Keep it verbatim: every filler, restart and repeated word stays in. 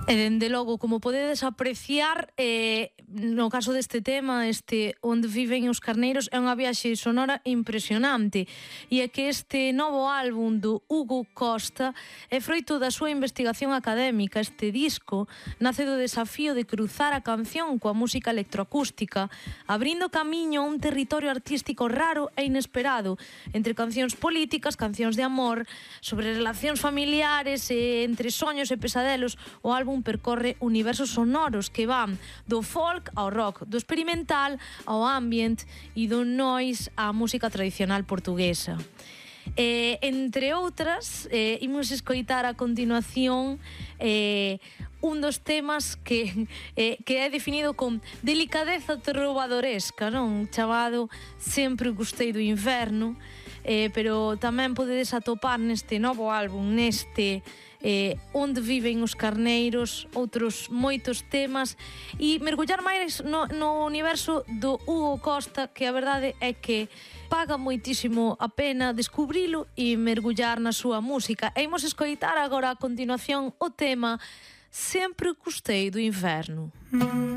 E dende logo, como podedes apreciar, eh, no caso deste tema, este Onde viven os carneiros, é unha viaxe sonora impresionante. E é que este novo álbum do Hugo Costa é froito da súa investigación académica. Este disco nace do desafío de cruzar a canción coa música electroacústica, abrindo camiño a un territorio artístico raro e inesperado, entre cancións políticas, cancións de amor, sobre relacións familiares, e entre soños e pesadelos. O álbum percorre universos sonoros que van do folk ao rock, do experimental ao ambient e do noise á música tradicional portuguesa. Eh, entre outras, eh, imos escoitar a continuación eh, un dos temas que, eh, que é definido con delicadeza trovadoresca, non? Chamado Sempre gostei do inverno, eh, pero tamén podedes atopar neste novo álbum, neste eh, Onde viven os carneiros, outros moitos temas, e mergullar máis no, no universo do Hugo Costa, que a verdade é que paga moitísimo a pena descubrilo e mergullar na súa música. E imos escoitar agora a continuación o tema Sempre gostei do inverno.